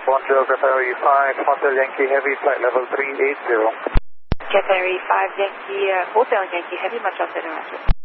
Bonjour, Qatari 5, Hotel Yankee Heavy, flight level 380. Qatari 5 Yankee, Hotel Yankee Heavy, much updated.